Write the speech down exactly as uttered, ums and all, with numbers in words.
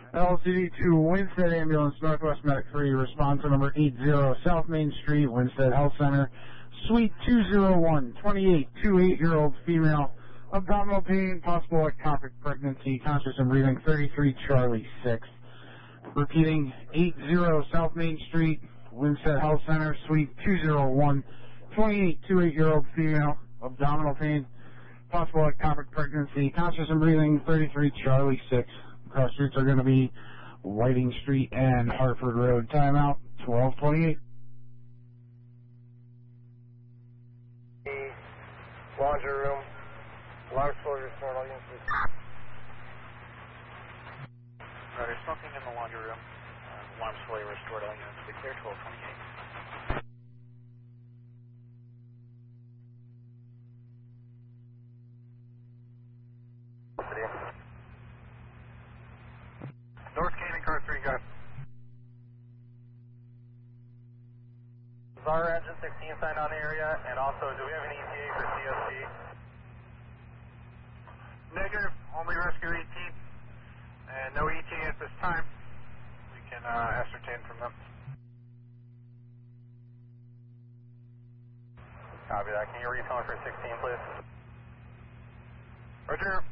L C D two, Winstead Ambulance, Northwest Medic three, respond to number eighty, South Main Street, Winstead Health Center, Suite two oh one, twenty-eight, two-eight-year-old female, abdominal pain, possible ectopic pregnancy, conscious and breathing, thirty-three Charlie six. Repeating, eighty, South Main Street, Winstead Health Center, Suite two oh one, twenty-eight, two-eight-year-old female, abdominal pain, possible ectopic pregnancy, conscious and breathing, thirty-three Charlie six. Cross streets are going to be Whiting Street and Hartford Road. Timeout, twelve twenty-eight. Laundry room, large floor restored, all units. Roger, smoking in the laundry room. Uh, alarms fully restored, all units to be clear, twelve twenty-eight. North Canyon, car three, got. Is our engine sixteen signed on the area, and also, do we have an E T A for C S G? Negative, only rescue eighteen, and no E T A at this time. We can uh, ascertain from them. Copy that. Can you retell for sixteen, please? Roger.